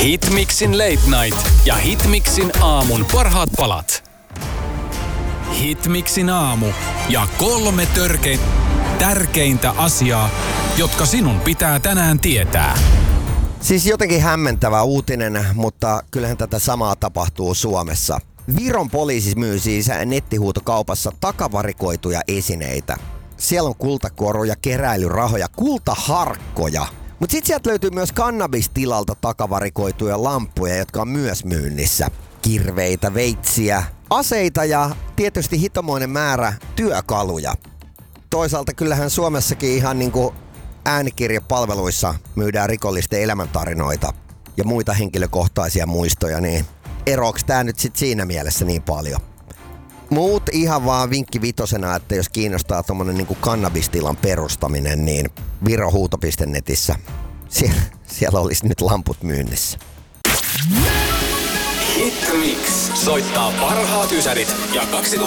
Hitmixin Late Night ja Hitmixin aamun parhaat palat. Hitmixin aamu ja 3 tärkeintä asiaa, jotka sinun pitää tänään tietää. Siis jotenkin hämmentävä uutinen, mutta kyllähän tätä samaa tapahtuu Suomessa. Viron poliisi myy siis nettihuutokaupassa takavarikoituja esineitä. Siellä on kultakoruja, keräilyrahoja, kultaharkkoja. Mutta sitten sieltä löytyy myös kannabistilalta takavarikoituja lamppuja, jotka on myös myynnissä. Kirveitä, veitsiä, aseita ja tietysti hitomoinen määrä työkaluja. Toisaalta kyllähän Suomessakin ihan niinku äänikirjapalveluissa myydään rikollisten elämäntarinoita ja muita henkilökohtaisia muistoja, niin eroaks tää nyt sit siinä mielessä niin paljon? Muut ihan vaan vinkki vitosena, että jos kiinnostaa tommonen niinku kannabistilan perustaminen, niin virohuuto.netissä siellä olisi nyt lamput myynnissä. Hitmix soittaa parhaat ysärit ja 2